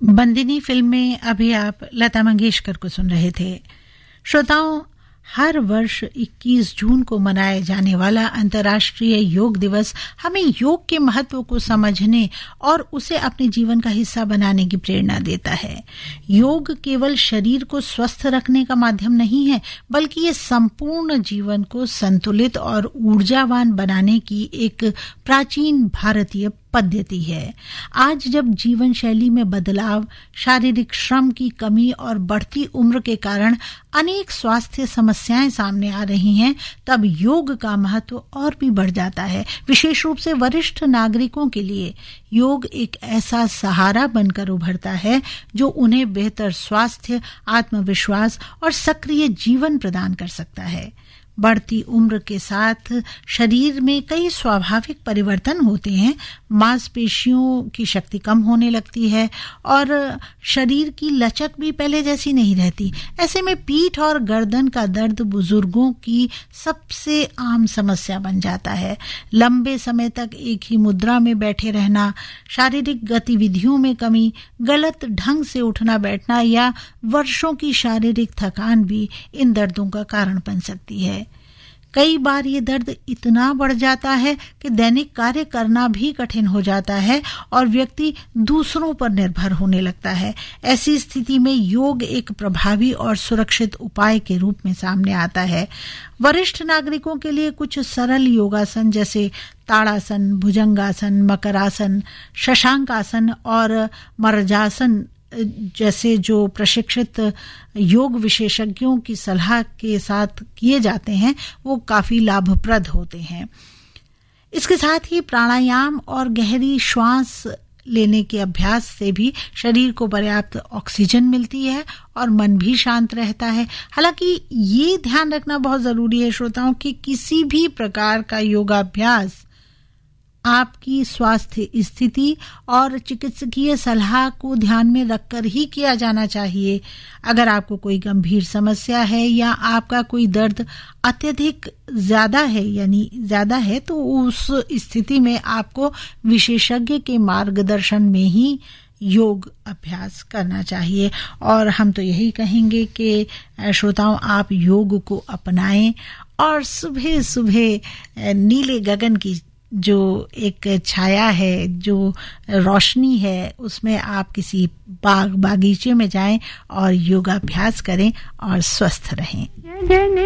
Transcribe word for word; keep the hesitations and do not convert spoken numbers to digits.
Bandini film में अभी आप लता मंगेशकर को सुन रहे थे। श्रोताओं, हर वर्ष इक्कीस जून को मनाया जाने वाला अंतर्राष्ट्रीय योग दिवस हमें योग के महत्व को समझने और उसे अपने जीवन का हिस्सा बनाने की प्रेरणा देता है। योग केवल शरीर को स्वस्थ रखने का माध्यम नहीं है, बल्कि ये संपूर्ण जीवन को संतुलित और ऊर्जावान बनाने की एक प्राचीन भारतीय पद्धति है। आज जब जीवन शैली में बदलाव, शारीरिक श्रम की कमी और बढ़ती उम्र के कारण अनेक स्वास्थ्य समस्याएं सामने आ रही हैं, तब योग का महत्व और भी बढ़ जाता है। विशेष रूप से वरिष्ठ नागरिकों के लिए योग एक ऐसा सहारा बनकर उभरता है जो उन्हें बेहतर स्वास्थ्य, आत्मविश्वास और सक्रिय जीवन प्रदान कर सकता है। बढ़ती उम्र के साथ शरीर में कई स्वाभाविक परिवर्तन होते हैं। मांसपेशियों की शक्ति कम होने लगती है और शरीर की लचक भी पहले जैसी नहीं रहती। ऐसे में पीठ और गर्दन का दर्द बुजुर्गों की सबसे आम समस्या बन जाता है। लंबे समय तक एक ही मुद्रा में बैठे रहना, शारीरिक गतिविधियों में कमी, गलत ढंग से उठना बैठना या वर्षों की शारीरिक थकान भी इन दर्दों का कारण बन सकती है। कई बार ये दर्द इतना बढ़ जाता है कि दैनिक कार्य करना भी कठिन हो जाता है और व्यक्ति दूसरों पर निर्भर होने लगता है। ऐसी स्थिति में योग एक प्रभावी और सुरक्षित उपाय के रूप में सामने आता है। वरिष्ठ नागरिकों के लिए कुछ सरल योगासन जैसे ताड़ासन, भुजंगासन, मकरासन, शशांकासन और मर्जासन जैसे जो प्रशिक्षित योग विशेषज्ञों की सलाह के साथ किए जाते हैं, वो काफी लाभप्रद होते हैं। इसके साथ ही प्राणायाम और गहरी श्वास लेने के अभ्यास से भी शरीर को पर्याप्त ऑक्सीजन मिलती है और मन भी शांत रहता है। हालांकि ये ध्यान रखना बहुत जरूरी है श्रोताओं कि किसी भी प्रकार का योगाभ्यास आपकी स्वास्थ्य स्थिति और चिकित्सकीय सलाह को ध्यान में रखकर ही किया जाना चाहिए। अगर आपको कोई गंभीर समस्या है या आपका कोई दर्द अत्यधिक ज्यादा है यानी ज्यादा है तो उस स्थिति में आपको विशेषज्ञ के मार्गदर्शन में ही योग अभ्यास करना चाहिए। और हम तो यही कहेंगे कि श्रोताओं, आप योग को अपनाएं और सुबह सुबह नीले गगन की जो एक छाया है, जो रोशनी है, उसमें आप किसी बाग बागीचे में जाएं और योगाभ्यास करें और स्वस्थ रहें।